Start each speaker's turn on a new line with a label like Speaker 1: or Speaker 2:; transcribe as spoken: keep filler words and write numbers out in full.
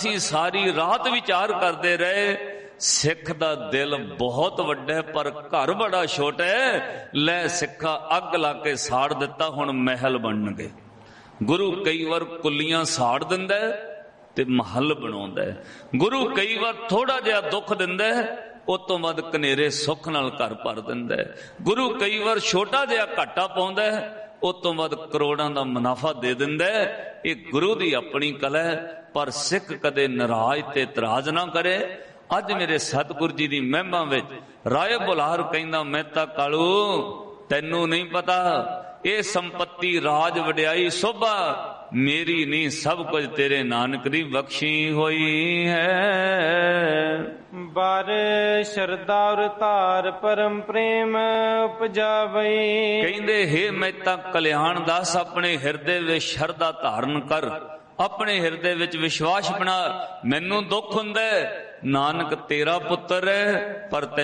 Speaker 1: ਅਸੀਂ ਸਾਰੀ ਰਾਤ ਵਿਚਾਰ ਕਰਦੇ ਰਹੇ, ਸਿੱਖ ਦਾ ਦਿਲ ਬਹੁਤ ਵੱਡਾ ਪਰ ਘਰ ਬੜਾ ਛੋਟਾ ਹੈ। ਲੈ ਸਿੱਖਾ ਅੱਗ ਲਾ ਕੇ ਸਾੜ ਦਿੱਤਾ, ਹੁਣ ਮਹਿਲ ਬਣਨਗੇ। ਗੁਰੂ ਕਈ ਵਾਰ ਕੁੱਲੀਆਂ ਸਾੜ ਦਿੰਦਾ ਤੇ ਮਹੱਲ ਬਣਾਉਂਦਾ ਹੈ। ਗੁਰੂ ਕਈ ਵਾਰ ਥੋੜਾ ਜਿਹਾ ਦੁੱਖ ਦਿੰਦਾ ਹੈ, ਉਸ ਤੋਂ ਬਾਅਦ ਕਨੇਰੇ ਸੁੱਖ ਨਾਲ ਘਰ ਭਰ ਦਿੰਦਾ ਹੈ। ਗੁਰੂ ਕਈ ਵਾਰ ਛੋਟਾ ਜਿਹਾ ਘਾਟਾ ਪਾਉਂਦਾ ਹੈ, ਉਸ ਤੋਂ ਬਾਅਦ ਕਰੋੜਾਂ ਦਾ ਮੁਨਾਫਾ ਦੇ ਦਿੰਦਾ ਹੈ। ਇਹ ਗੁਰੂ ਦੀ ਆਪਣੀ ਕਲਾ ਹੈ। ਪਰ ਸਿੱਖ ਕਦੇ ਨਾਰਾਜ਼ ਤੇ ਇਤਰਾਜ਼ ਨਾ ਕਰੇ। ਅੱਜ ਮੇਰੇ ਸਤਿਗੁਰੂ ਜੀ ਦੀ ਮਹਿਮਾ ਵਿੱਚ ਰਾਏ ਬੁਲਾਰ ਕਹਿੰਦਾ, ਮੈਂ ਤਾਂ ਕਾਲੂ ਤੈਨੂੰ ਨਹੀਂ ਪਤਾ, ਇਹ ਸੰਪत्ति ਰਾਜ ਵਡਿਆਈ ਸੋਭਾ ਮੇਰੀ ਨਹੀਂ, ਸਭ ਕੁਝ ਤੇਰੇ ਨਾਨਕ ਦੀ ਬਖਸ਼ੀ ਹੋਈ ਹੈ।
Speaker 2: ਬਾਰ ਸ਼ਰਧਾ ਔਰ ਧਾਰ ਪਰਮ ਪ੍ਰੇਮ ਉਪਜਾਵਈ।
Speaker 1: ਕਹਿੰਦੇ ਹੈ ਮੈਂ ਤਾਂ ਕਲਿਆਣ ਦਾਸ ਆਪਣੇ ਹਿਰਦੇ ਵਿੱਚ ਸ਼ਰਧਾ ਧਾਰਨ ਕਰ, ਆਪਣੇ ਹਿਰਦੇ ਵਿੱਚ ਵਿਸ਼ਵਾਸ ਬਣਾ। ਮੈਨੂੰ ਦੁੱਖ ਹੁੰਦਾ ਨਾਨਕ ਤੇਰਾ ਪੁੱਤਰ ਹੈ, ਪਰ